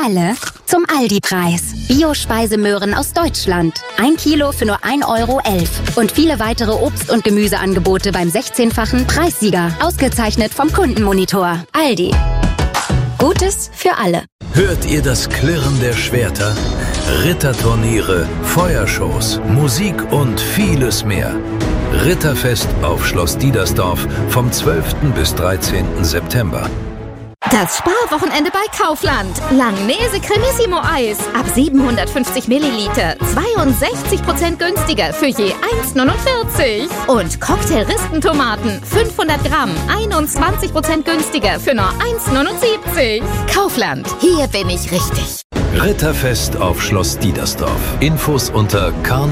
alle zum Aldi-Preis. Bio-Speisemöhren aus Deutschland. 1 Kilo für nur 1,11 € und viele weitere Obst- und Gemüseangebote beim 16-fachen Preissieger. Ausgezeichnet vom Kundenmonitor. Aldi. Gutes für alle. Hört ihr das Klirren der Schwerter? Ritterturniere, Feuershows, Musik und vieles mehr. Ritterfest auf Schloss Diedersdorf vom 12. bis 13. September. Das Sparwochenende bei Kaufland. Langnese Cremissimo Eis. Ab 750 Milliliter. 62% günstiger für je 1,49. Und Cocktail-Ristentomaten. 500 Gramm. 21% günstiger für nur 1,79. Kaufland. Hier bin ich richtig. Ritterfest auf Schloss Diedersdorf. Infos unter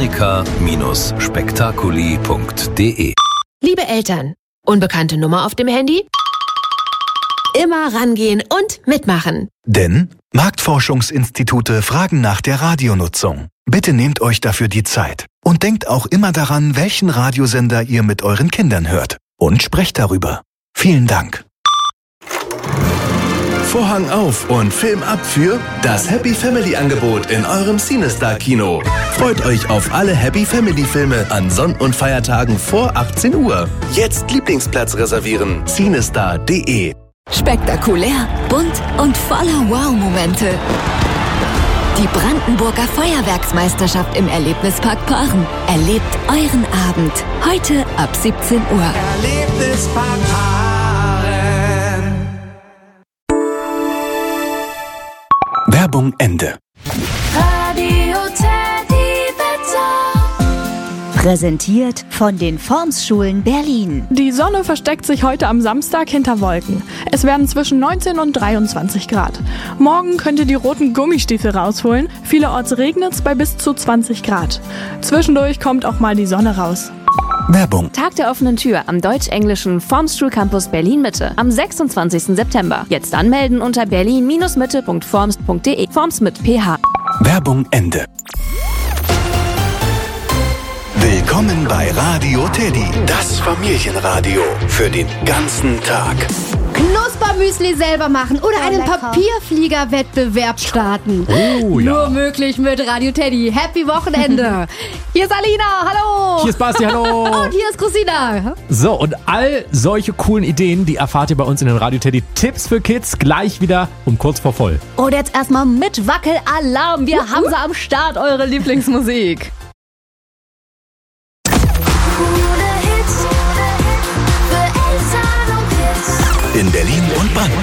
carnica-spectaculi.de. Liebe Eltern, unbekannte Nummer auf dem Handy? Immer rangehen und mitmachen. Denn Marktforschungsinstitute fragen nach der Radionutzung. Bitte nehmt euch dafür die Zeit. Und denkt auch immer daran, welchen Radiosender ihr mit euren Kindern hört. Und sprecht darüber. Vielen Dank. Vorhang auf und Film ab für das Happy Family Angebot in eurem Cinestar Kino. Freut euch auf alle Happy Family Filme an Sonn- und Feiertagen vor 18 Uhr. Jetzt Lieblingsplatz reservieren. Cinestar.de. Spektakulär, bunt und voller Wow-Momente. Die Brandenburger Feuerwerksmeisterschaft im Erlebnispark Paaren. Erlebt euren Abend. Heute ab 17 Uhr. Erlebnispark Paaren. Werbung Ende. Radio Teddy Wetter. Präsentiert von den Formsschulen Berlin. Die Sonne versteckt sich heute am Samstag hinter Wolken. Es werden zwischen 19 und 23 Grad. Morgen könnt ihr die roten Gummistiefel rausholen. Vielerorts regnet es bei bis zu 20 Grad. Zwischendurch kommt auch mal die Sonne raus. Werbung. Tag der offenen Tür am deutsch-englischen Formsschul Campus Berlin-Mitte am 26. September. Jetzt anmelden unter berlin-mitte.forms.de. Forms mit PH. Werbung Ende. Willkommen bei Radio Teddy, das Familienradio für den ganzen Tag. Knuspermüsli selber machen oder einen Papierflieger-Wettbewerb starten. Oh, ja. Nur möglich mit Radio Teddy. Happy Wochenende. Hier ist Alina, hallo. Hier ist Basti, hallo. Und hier ist Christina. So, und all solche coolen Ideen, die erfahrt ihr bei uns in den Radio Teddy Tipps für Kids gleich wieder um kurz vor voll. Und jetzt erstmal mit Wackelalarm. Wir haben sie am Start, eure Lieblingsmusik. Coole Hits für Eltern und Kids. In Berlin und Brandenburg.